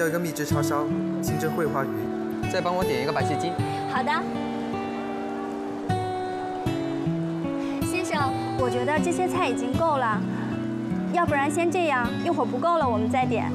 要一个秘制叉烧，清蒸桂花鱼， 再帮我点一个白切鸡。 好的。先生，我觉得这些菜已经够了，要不然先这样，一会儿不够了我们再点。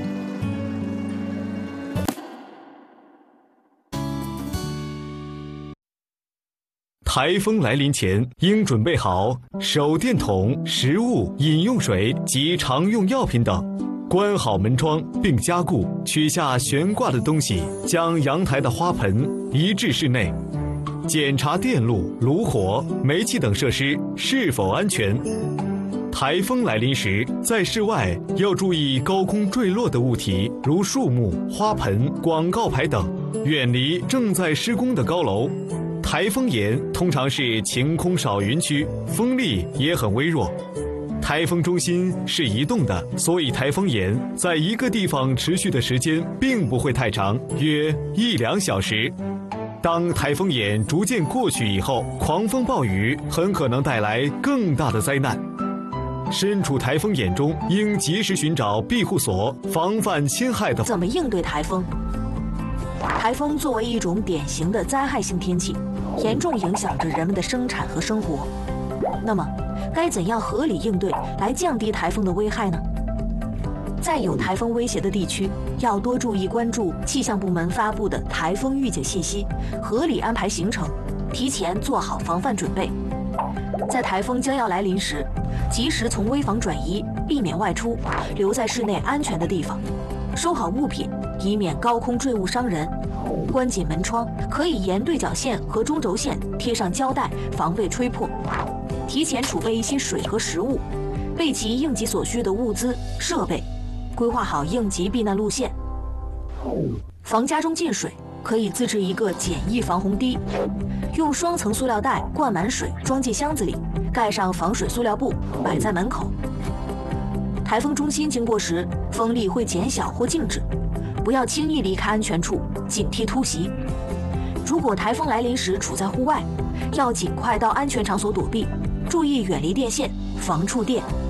台风来临前，应准备好手电筒、食物、饮用水及常用药品等，关好门窗并加固，取下悬挂的东西，将阳台的花盆移至室内，检查电路、炉火、煤气等设施是否安全。台风来临时，在室外要注意高空坠落的物体，如树木、花盆、广告牌等，远离正在施工的高楼。 台风眼通常是晴空少云区，风力也很微弱。台风中心是移动的，所以台风眼在一个地方持续的时间并不会太长，约1-2小时。当台风眼逐渐过去以后，狂风暴雨很可能带来更大的灾难。身处台风眼中，应及时寻找庇护所，防范侵害的。 怎么应对台风？台风作为一种典型的灾害性天气。 严重影响着人们的生产和生活。那么，该怎样合理应对来降低台风的危害呢？在有台风威胁的地区，要多注意关注气象部门发布的台风预警信息，合理安排行程，提前做好防范准备。在台风将要来临时，及时从危房转移，避免外出，留在室内安全的地方，收好物品，以免高空坠物伤人。 关紧门窗，可以沿对角线和中轴线贴上胶带，防备吹破。提前储备一些水和食物，备齐应急所需的物资设备，规划好应急避难路线。防家中进水，可以自制一个简易防洪堤，用双层塑料袋灌满水，装进箱子里，盖上防水塑料布，摆在门口。台风中心经过时，风力会减小或静止。 不要轻易离开安全处，警惕突袭。如果台风来临时处在户外，要尽快到安全场所躲避，注意远离电线，防触电。